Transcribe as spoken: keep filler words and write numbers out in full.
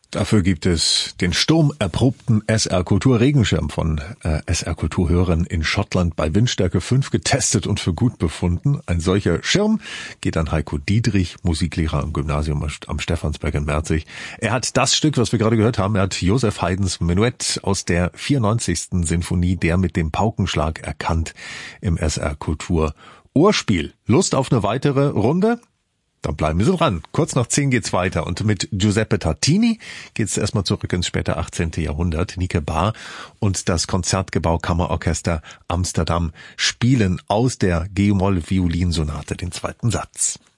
Dafür gibt es den sturmerprobten S R Kultur Regenschirm von äh, S R Kulturhörern in Schottland bei Windstärke fünf getestet und für gut befunden. Ein solcher Schirm geht an Heiko Dietrich, Musiklehrer am Gymnasium am Stephansberg in Merzig. Er hat das Stück, was wir gerade gehört haben, er hat Joseph Haydns Menuett aus der vierundneunzigsten Sinfonie, der mit dem Paukenschlag, erkannt im S R Kultur Ohrspiel. Lust auf eine weitere Runde? Dann bleiben wir so dran. Kurz nach zehn geht's weiter und mit Giuseppe Tartini geht's erstmal zurück ins späte achtzehnte Jahrhundert. Nike Bahr und das Konzertgebau Kammerorchester Amsterdam spielen aus der G-Moll-Violinsonate den zweiten Satz.